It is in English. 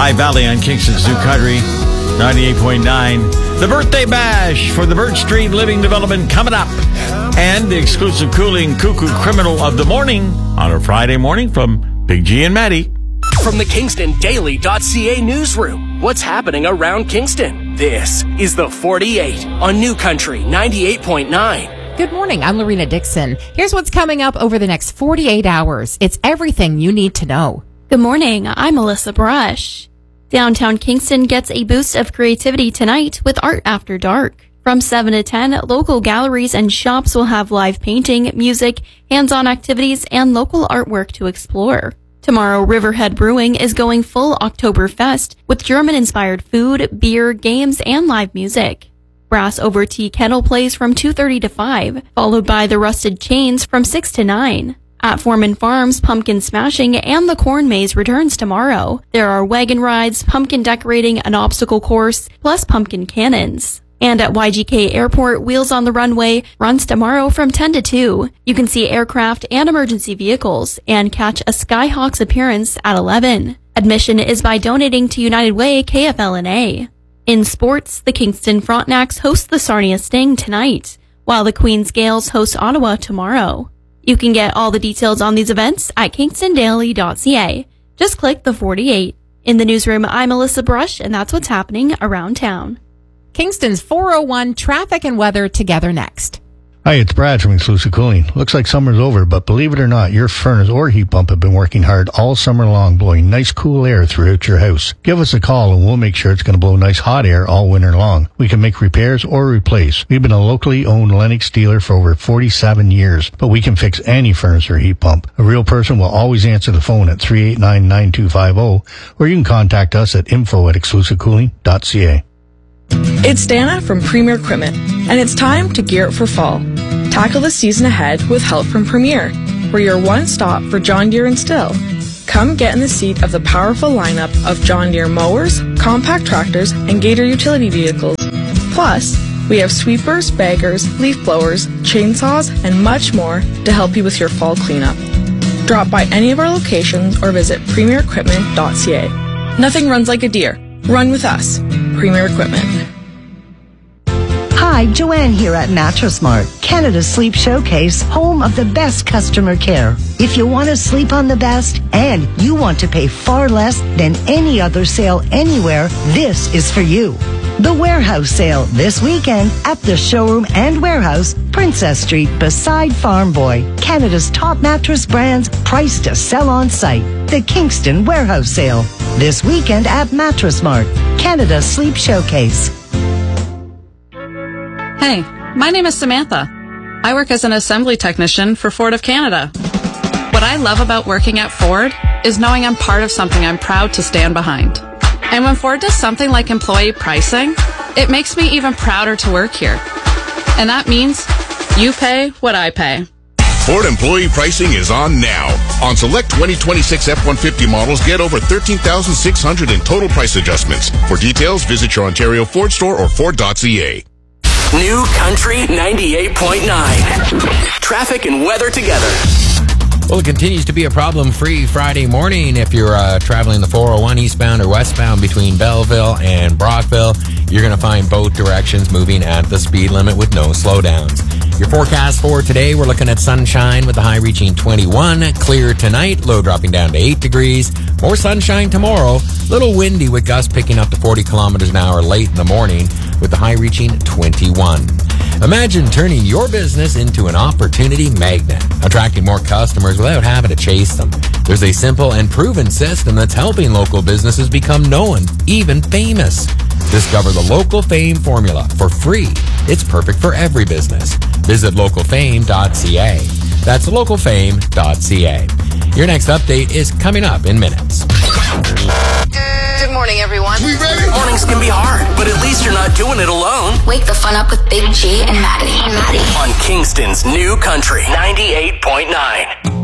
High Valley on Kingston's New Country, 98.9. The birthday bash for the Birch Street Living Development coming up. And the exclusive Cooling Cuckoo Criminal of the Morning on a Friday morning from Big G and Maddie. From the KingstonDaily.ca newsroom, what's happening around Kingston? This is the 48 on New Country 98.9. Good morning. I'm Lorena Dixon. Here's what's coming up over the next 48 hours. It's everything you need to know. Good morning. I'm Melissa Brush. Downtown Kingston gets a boost of creativity tonight with Art After Dark. From 7 to 10, local galleries and shops will have live painting, music, hands-on activities, and local artwork to explore. Tomorrow, Riverhead Brewing is going full Oktoberfest with German-inspired food, beer, games, and live music. Brass Over Tea Kettle plays from 2:30 to 5, followed by the Rusted Chains from 6 to 9. At Foreman Farms, pumpkin smashing and the corn maze returns tomorrow. There are wagon rides, pumpkin decorating, an obstacle course, plus pumpkin cannons. And at YGK Airport, Wheels on the Runway runs tomorrow from 10 to 2. You can see aircraft and emergency vehicles and catch a Skyhawks appearance at 11. Admission is by donating to United Way KFL&A. In sports, the Kingston Frontenacs host the Sarnia Sting tonight, while the Queen's Gales host Ottawa tomorrow. You can get all the details on these events at KingstonDaily.ca. Just click the 48. In the newsroom, I'm Melissa Brush, and that's what's happening around town. Kingston's 401 traffic and weather together next. Hi, it's Brad from Exclusive Cooling. Looks like summer's over, but believe it or not, your furnace or heat pump have been working hard all summer long, blowing nice cool air throughout your house. Give us a call and we'll make sure it's going to blow nice hot air all winter long. We can make repairs or replace. We've been a locally owned Lennox dealer for over 47 years, but we can fix any furnace or heat pump. A real person will always answer the phone at 389-9250, or you can contact us at info@exclusivecooling.ca. It's Dana from Premier Equipment, and it's time to gear up for fall. Tackle the season ahead with help from Premier. We're your one stop for John Deere and Stihl. Come get in the seat of the powerful lineup of John Deere mowers, compact tractors, and Gator utility vehicles. Plus, we have sweepers, baggers, leaf blowers, chainsaws, and much more to help you with your fall cleanup. Drop by any of our locations or visit premierequipment.ca. Nothing runs like a Deere. Run with us. Premier Equipment. Hi, Joanne here at Mattress Mart, Canada's sleep showcase, home of the best customer care. If you want to sleep on the best and you want to pay far less than any other sale anywhere, this is for you. The Warehouse Sale this weekend at the showroom and warehouse, Princess Street, beside Farm Boy. Canada's top mattress brands priced to sell on site. The Kingston Warehouse Sale this weekend at Mattress Mart, Canada's sleep showcase. Hey, my name is Samantha. I work as an assembly technician for Ford of Canada. What I love about working at Ford is knowing I'm part of something I'm proud to stand behind. And when Ford does something like employee pricing, it makes me even prouder to work here. And that means you pay what I pay. Ford employee pricing is on now. On select 2026 F-150 models, get over $13,600 in total price adjustments. For details, visit your Ontario Ford store or Ford.ca. New Country 98.9. Traffic and weather together. Well, it continues to be a problem-free Friday morning if you're traveling the 401 eastbound or westbound between Belleville and Brockville. You're going to find both directions moving at the speed limit with no slowdowns. Your forecast for today, we're looking at sunshine with the high reaching 21. Clear tonight, low dropping down to 8 degrees. More sunshine tomorrow. Little windy with gusts picking up to 40 kilometers an hour late in the morning with the high reaching 21. Imagine turning your business into an opportunity magnet, attracting more customers without having to chase them. There's a simple and proven system that's helping local businesses become known, even famous. Discover the Local Fame formula for free. It's perfect for every business. Visit localfame.ca. That's localfame.ca. Your next update is coming up in minutes. Good morning, everyone. We ready? Mornings can be hard, but at least you're not doing it alone. Wake the fun up with Big G and Maddie. On Kingston's New Country 98.9.